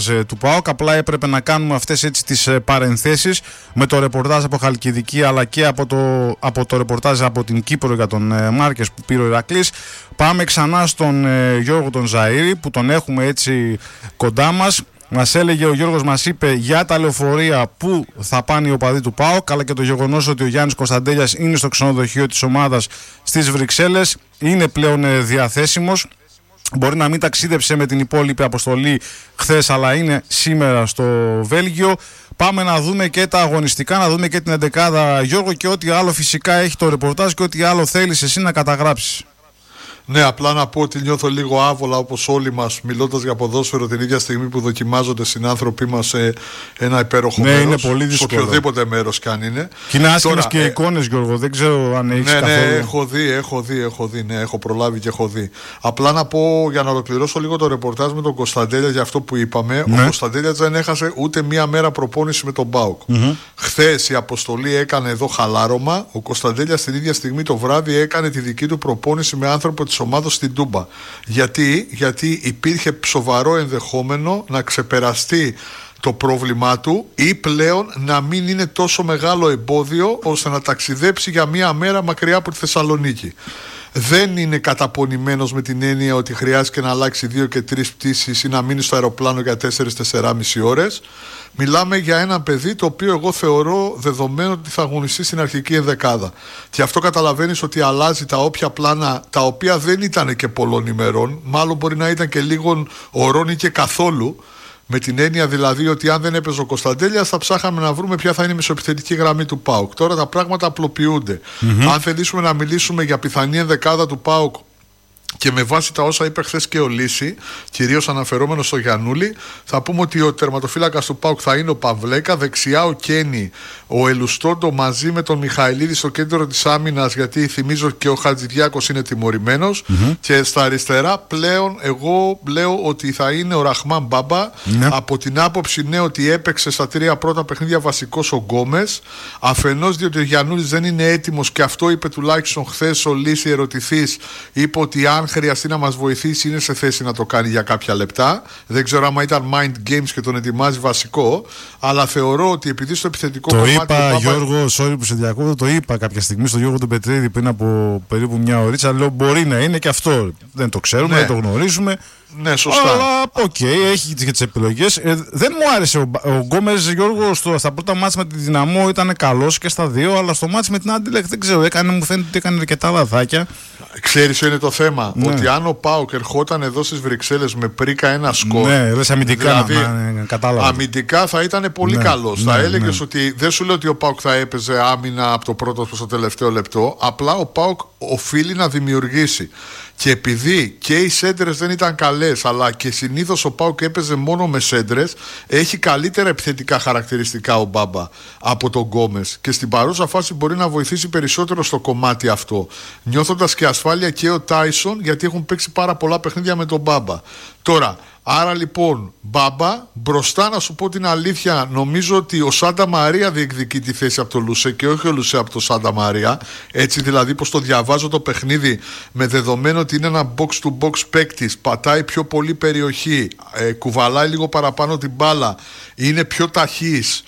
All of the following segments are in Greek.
του ΠΑΟΚ. Απλά έπρεπε να κάνουμε αυτές έτσι τις παρενθέσεις με το ρεπορτάζ από Χαλκιδική, αλλά και από το ρεπορτάζ από την Κύπρο για τον Μάρκες που πήρε ο Ηρακλής. Πάμε ξανά στον Γιώργο τον Ζαΐρη, που τον έχουμε έτσι κοντά μας. Μας έλεγε ο Γιώργος, μας είπε για τα λεωφορεία που θα πάνε οι οπαδοί του ΠΑΟΚ, αλλά και το γεγονός ότι ο Γιάννης Κωνσταντέλιας είναι στο ξενοδοχείο της ομάδας στις Βρυξέλλες, είναι πλέον διαθέσιμος. Μπορεί να μην ταξίδεψε με την υπόλοιπη αποστολή χθες, αλλά είναι σήμερα στο Βέλγιο. Πάμε να δούμε και τα αγωνιστικά, να δούμε και την 11η, Γιώργο, και ό,τι άλλο φυσικά έχει το ρεπορτάζ και ό,τι άλλο θέλεις εσύ να καταγράψεις. Ναι, απλά να πω ότι νιώθω λίγο άβολα, όπως όλοι μας, μιλώντας για ποδόσφαιρο την ίδια στιγμή που δοκιμάζονται συνάνθρωποι μας σε ένα υπέροχο μέρος. Είναι πολύ δύσκολο. Σε οποιοδήποτε μέρος κι αν είναι. Και είναι άσχημες και εικόνες, Γιώργο, δεν ξέρω αν έχεις καθόλου. Ναι, έχω δει, ναι, έχω προλάβει και έχω δει. Απλά να πω, για να ολοκληρώσω λίγο το ρεπορτάζ με τον Κωνσταντέλια για αυτό που είπαμε. Ναι. Ο Κωνσταντέλιας δεν έχασε ούτε μία μέρα προπόνηση με τον ΠΑΟΚ. Χθες η αποστολή έκανε εδώ χαλάρωμα. Ο Κωνσταντέλιας την ίδια στιγμή το βράδυ έκανε τη δική του προπόνηση με άνθρωπο της ομάδος στην Τούμπα. Γιατί υπήρχε σοβαρό ενδεχόμενο να ξεπεραστεί το πρόβλημά του ή πλέον να μην είναι τόσο μεγάλο εμπόδιο ώστε να ταξιδέψει για μία μέρα μακριά από τη Θεσσαλονίκη. Δεν είναι καταπονημένος με την έννοια ότι χρειάζεται να αλλάξει 2 και 3 πτήσεις ή να μείνει στο αεροπλάνο για 4-4,5 ώρες. Μιλάμε για ένα παιδί το οποίο εγώ θεωρώ δεδομένο ότι θα αγωνιστεί στην αρχική ενδεκάδα. Και αυτό καταλαβαίνεις ότι αλλάζει τα όποια πλάνα, τα οποία δεν ήταν και πολλών ημερών, μάλλον μπορεί να ήταν και λίγων ωρών ή και καθόλου. Με την έννοια δηλαδή ότι αν δεν έπαιζε ο Κωνσταντέλιας θα ψάχαμε να βρούμε ποια θα είναι η μεσοεπιθετική γραμμή του ΠΑΟΚ. Τώρα τα πράγματα απλοποιούνται. Αν θελήσουμε να μιλήσουμε για πιθανή ενδεκάδα του ΠΑΟΚ και με βάση τα όσα είπε χθες και ο Λύση, κυρίως αναφερόμενο στο Γιαννούλη, θα πούμε ότι ο τερματοφύλακας του ΠΑΟΚ θα είναι ο Παυλέκα, δεξιά ο Κένι, ο Ελουστόντο μαζί με τον Μιχαηλίδη στο κέντρο της άμυνας, γιατί θυμίζω και ο Χατζηδιάκος είναι τιμωρημένος, και στα αριστερά πλέον εγώ λέω ότι θα είναι ο Ραχμάν Μπάμπα, από την άποψη ότι έπαιξε στα 3 πρώτα παιχνίδια βασικός ο Γκόμες, αφενός διότι ο Γιαννούλης δεν είναι έτοιμος, και αυτό είπε τουλάχιστον χθες ο Λύση, ερωτηθής, είπε ότι αν χρειαστεί να μας βοηθήσει είναι σε θέση να το κάνει για κάποια λεπτά. Δεν ξέρω άμα ήταν mind games και τον ετοιμάζει βασικό, αλλά θεωρώ ότι επειδή στο επιθετικό κομμάτι. Το είπα, Γιώργο, sorry που σε διακόπτω, το είπα κάποια στιγμή στον Γιώργο τον Πετρίδη πριν από περίπου μια ωρίτσα. Λέω μπορεί να είναι και αυτό. Δεν το ξέρουμε, δεν το γνωρίζουμε. Ναι, σωστά. Αλλά έχει και τις επιλογές. Δεν μου άρεσε ο Γκόμες, Γιώργο, στα πρώτα μάτς με τη Δυναμό ήταν καλός και στα 2, αλλά στο μάτς με την Άντιλεχ δεν ξέρω, μου φαίνεται ότι έκανε αρκετά λαθάκια. Ξέρεις ποιο είναι το θέμα? Ότι αν ο ΠΑΟΚ ερχόταν εδώ στις Βρυξέλλες με πρίκα ένα σκορ, αμυντικά, κατάλαβα. Αμυντικά θα ήταν πολύ καλός. Θα έλεγες ότι δεν σου λέω ότι ο ΠΑΟΚ θα έπαιζε άμυνα από το πρώτο προς το τελευταίο λεπτό. Απλά ο ΠΑΟΚ οφείλει να δημιουργήσει. Και επειδή και οι σέντρες δεν ήταν καλές, αλλά και συνήθως ο ΠΑΟΚ έπαιζε μόνο με σέντρες, έχει καλύτερα επιθετικά χαρακτηριστικά ο Μπάμπα από τον Γκόμες. Και στην παρούσα φάση μπορεί να βοηθήσει περισσότερο στο κομμάτι αυτό. Νιώθοντας και ασφάλεια και ο Τάισον, γιατί έχουν παίξει πάρα πολλά παιχνίδια με τον Μπάμπα. Τώρα, άρα λοιπόν, Μπάμπα, μπροστά να σου πω την αλήθεια, νομίζω ότι ο Σάντα Μαρία διεκδικεί τη θέση από τον Λουσέ και όχι ο Λουσέ από τον Σάντα Μαρία. Έτσι δηλαδή πως το διαβάζω το παιχνίδι, με δεδομένο ότι είναι ένα box-to-box παίκτης, πατάει πιο πολύ περιοχή, κουβαλάει λίγο παραπάνω την μπάλα, είναι πιο ταχύς,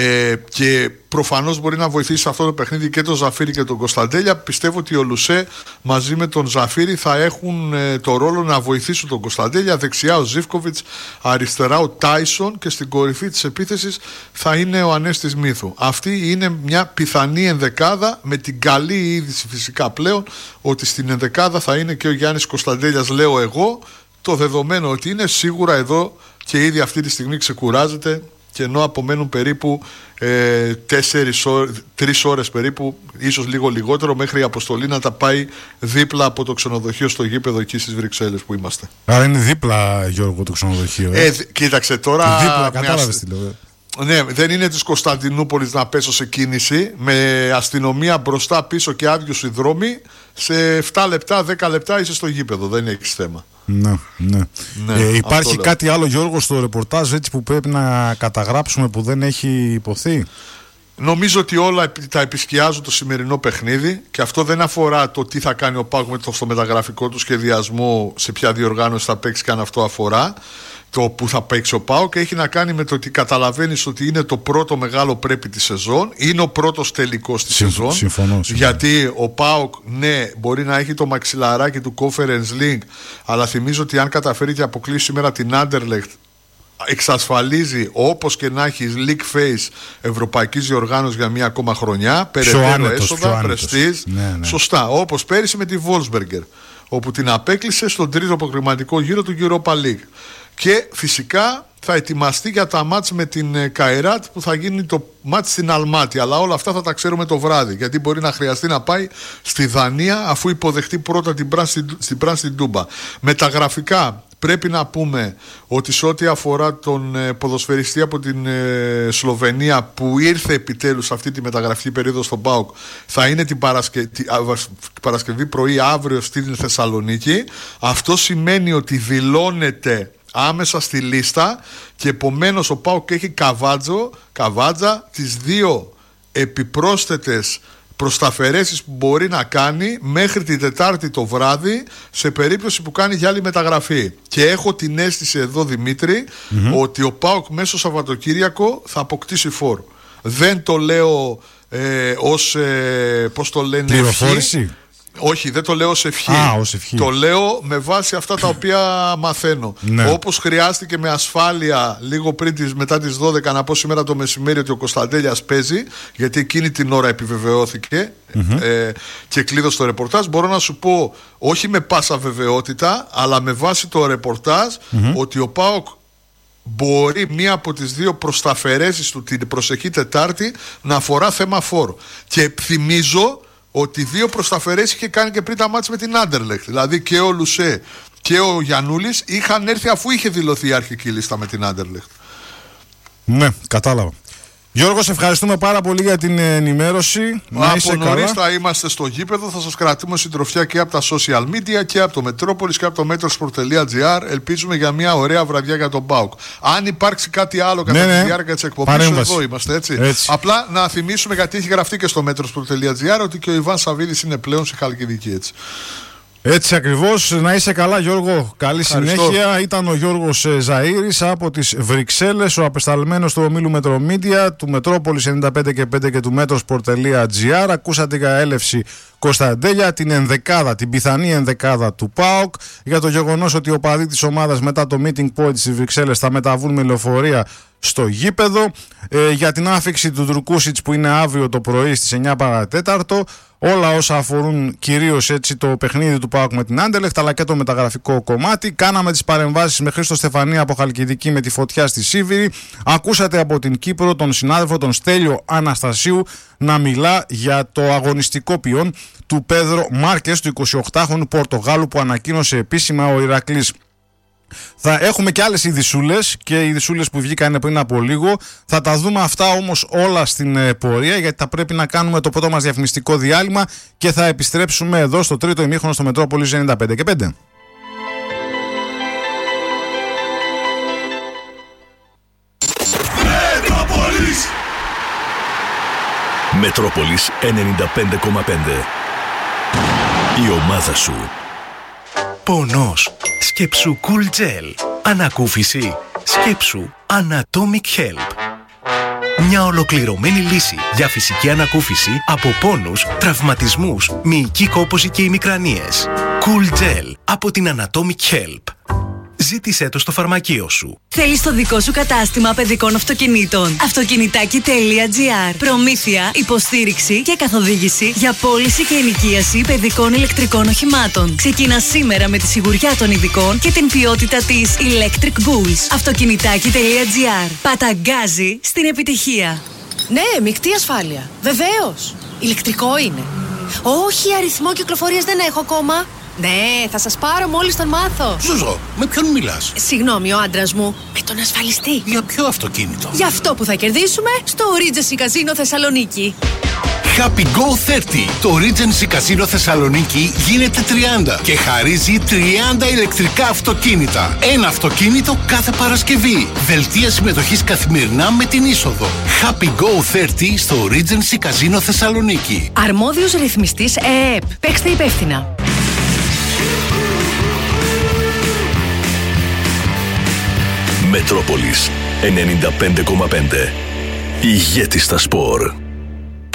και προφανώς μπορεί να βοηθήσει σε αυτό το παιχνίδι και τον Ζαφίρι και τον Κωνσταντέλια. Πιστεύω ότι ο Λουσέ μαζί με τον Ζαφίρι θα έχουν το ρόλο να βοηθήσουν τον Κωνσταντέλια. Δεξιά ο Ζίβκοβιτς, αριστερά ο Τάισον, και στην κορυφή της επίθεσης θα είναι ο Ανέστης Μύθου. Αυτή είναι μια πιθανή ενδεκάδα, με την καλή είδηση φυσικά πλέον ότι στην ενδεκάδα θα είναι και ο Γιάννης Κωνσταντέλιας, λέω εγώ, το δεδομένο ότι είναι σίγουρα εδώ και ήδη αυτή τη στιγμή ξεκουράζεται, και ενώ απομένουν περίπου 3 ώρες περίπου, ίσως λίγο λιγότερο, μέχρι η αποστολή να τα πάει δίπλα από το ξενοδοχείο στο γήπεδο εκεί στις Βρυξέλλες που είμαστε. Άρα είναι δίπλα, Γιώργο, το ξενοδοχείο. Κοίταξε τώρα. Δίπλα, κατάλαβες τι λέω. Ναι, δεν είναι της Κωνσταντινούπολης να πέσω σε κίνηση με αστυνομία μπροστά πίσω και άδειους οι δρόμοι. Σε 7 λεπτά, 10 λεπτά είσαι στο γήπεδο, δεν έχεις θέμα. Ναι. Υπάρχει κάτι άλλο, Γιώργο, στο ρεπορτάζ έτσι που πρέπει να καταγράψουμε που δεν έχει υποθεί? Νομίζω ότι όλα τα επισκιάζουν το σημερινό παιχνίδι, και αυτό δεν αφορά το τι θα κάνει ο ΠΑΟΚ στο μεταγραφικό του σχεδιασμό, σε ποια διοργάνωση θα παίξει, και αν αυτό αφορά. το που θα παίξει ο ΠΑΟΚ έχει να κάνει με το ότι καταλαβαίνεις ότι είναι το πρώτο μεγάλο πρέπει τη σεζόν, είναι ο πρώτος τελικός της σεζόν. Συμφωνώ. Γιατί ο ΠΑΟΚ, ναι, μπορεί να έχει το μαξιλαράκι του Conference League, αλλά θυμίζω ότι αν καταφέρει και αποκλείσει σήμερα την Anderlecht, εξασφαλίζει όπως και να έχει league face ευρωπαϊκής διοργάνωσης για μία ακόμα χρονιά, περαιτέρω έσοδα, πρεστίζ. Ναι. Σωστά. Όπως πέρυσι με τη Wolfsberger, όπου την απέκλεισε στον τρίτο αποκριματικό γύρο του Europa League. Και φυσικά θα ετοιμαστεί για τα μάτς με την Καϊράτ που θα γίνει το μάτς στην Αλμάτι. Αλλά όλα αυτά θα τα ξέρουμε το βράδυ, γιατί μπορεί να χρειαστεί να πάει στη Δανία αφού υποδεχτεί πρώτα την Πράσινη Ντούμπα. Μεταγραφικά πρέπει να πούμε ότι σε ό,τι αφορά τον ποδοσφαιριστή από την Σλοβενία που ήρθε επιτέλους αυτή τη μεταγραφική περίοδο στον ΠΑΟΚ, θα είναι την Παρασκευή πρωί αύριο στην Θεσσαλονίκη. Αυτό σημαίνει ότι δηλώνεται άμεσα στη λίστα και επομένως ο ΠΑΟΚ έχει καβάτζα τις δύο επιπρόσθετες προσταφαιρέσεις που μπορεί να κάνει μέχρι την Τετάρτη το βράδυ σε περίπτωση που κάνει για άλλη μεταγραφή. Και έχω την αίσθηση εδώ, Δημήτρη, ότι ο ΠΑΟΚ μέσω Σαββατοκύριακο θα αποκτήσει φόρ. Δεν το λέω ως πώς το λένε, πληροφόρηση. Όχι, δεν το λέω ως ευχή. Το λέω με βάση αυτά τα οποία μαθαίνω. Ναι. Όπως χρειάστηκε με ασφάλεια λίγο πριν μετά τις 12 να πω σήμερα το μεσημέρι ότι ο Κωνσταντέλιας παίζει, γιατί εκείνη την ώρα επιβεβαιώθηκε και κλείδωσε το ρεπορτάζ. Μπορώ να σου πω, όχι με πάσα βεβαιότητα, αλλά με βάση το ρεπορτάζ, ότι ο ΠΑΟΚ μπορεί μία από τις δύο προσταφαιρέσεις του την προσεχή Τετάρτη να αφορά θέμα φόρ. Και θυμίζω ότι δύο προσταφαιρέσεις είχε κάνει και πριν τα μάτς με την Anderlecht. Δηλαδή και ο Λουσέ και ο Γιαννούλης είχαν έρθει αφού είχε δηλωθεί η αρχική λίστα με την Anderlecht. Ναι, κατάλαβα. Γιώργο, σε ευχαριστούμε πάρα πολύ για την ενημέρωση. Από νωρίς θα είμαστε στο γήπεδο. Θα σας κρατούμε συντροφιά και από τα social media και από το Metropolis και από το metrosport.gr. Ελπίζουμε για μια ωραία βραδιά για τον ΠΑΟΚ. Αν υπάρξει κάτι άλλο κατά τη διάρκεια της εκπομπής, εδώ είμαστε, έτσι. Απλά να θυμίσουμε, γιατί έχει γραφτεί και στο metrosport.gr, ότι και ο Ιβάν Σαββίδης είναι πλέον σε Χαλκιδική, έτσι. Έτσι ακριβώς. Να είσαι καλά, Γιώργο. Καλή συνέχεια. Ήταν ο Γιώργος Ζαΐρης από τις Βρυξέλλες, ο απεσταλμένος του ομίλου Metromedia, του Metropolis 95 και 5 και του metrosport.gr. Ακούσατε για έλευση Κωνσταντέλια, την ενδεκάδα, την πιθανή ενδεκάδα του ΠΑΟΚ, για το γεγονός ότι οι οπαδοί της ομάδας μετά το meeting point στις Βρυξέλλες θα μεταβούν με λεωφορεία στο γήπεδο, για την άφιξη του Ντρουκούσιτς που είναι αύριο το πρωί στις 9 παρατέταρτο. Όλα όσα αφορούν κυρίως έτσι το παιχνίδι του ΠΑΟΚ με την Anderlecht, αλλά και το μεταγραφικό κομμάτι. Κάναμε τις παρεμβάσεις με Χρήστο Στεφανία από Χαλκιδική με τη φωτιά στη Σίβηρη. Ακούσατε από την Κύπρο τον συνάδελφο τον Στέλιο Αναστασίου να μιλά για το αγωνιστικό ποιόν του Πέδρο Μάρκες, του 28χρονου Πορτογάλου, που ανακοίνωσε επίσημα ο Ηρακλής. Θα έχουμε και άλλες ειδησούλες και ειδησούλες που βγήκαν πριν από λίγο. Θα τα δούμε αυτά όμως όλα στην πορεία, γιατί θα πρέπει να κάνουμε το πρώτο μας διαφημιστικό διάλειμμα και θα επιστρέψουμε εδώ στο τρίτο ημίχρονο στο Metropolis 95 και 5. Metropolis 95,5. Η ομάδα σου. Πονός. Σκέψου Cool Gel. Ανακούφιση. Σκέψου Anatomic Help. Μια ολοκληρωμένη λύση για φυσική ανακούφιση από πόνους, τραυματισμούς, μυϊκή κόπωση και ημικρανίες. Cool Gel από την Anatomic Help. Ζήτησέ το στο φαρμακείο σου. Θέλεις το δικό σου κατάστημα παιδικών αυτοκινήτων? Αυτοκινητάκι.gr. Προμήθεια, υποστήριξη και καθοδήγηση για πώληση και ενοικίαση παιδικών ηλεκτρικών οχημάτων. Ξεκινά σήμερα με τη σιγουριά των ειδικών και την ποιότητα της Electric Bulls. Αυτοκινητάκι.gr. Παταγκάζει στην επιτυχία. Ναι, μεικτή ασφάλεια. Βεβαίως. Ηλεκτρικό είναι. Όχι, αριθμό κυκλοφορίας δεν έχω ακόμα. Ναι, θα σας πάρω μόλις τον μάθω. Ζουζό, με ποιον μιλάς? Συγγνώμη, ο άντρας μου. Με τον ασφαλιστή. Για ποιο αυτοκίνητο? Για αυτό που θα κερδίσουμε στο Regency Casino Θεσσαλονίκη. Happy Go 30. Το Regency Casino Θεσσαλονίκη γίνεται 30 και χαρίζει 30 ηλεκτρικά αυτοκίνητα. Ένα αυτοκίνητο κάθε Παρασκευή. Δελτία συμμετοχής καθημερινά με την είσοδο. Happy Go 30 στο Regency Casino Θεσσαλονίκη. Αρμόδιος ρυθμιστής ΕΕΠ. Παίξτε υπεύθυνα. Μετρόπολης 95,5. Ηγέτης στα σπορ.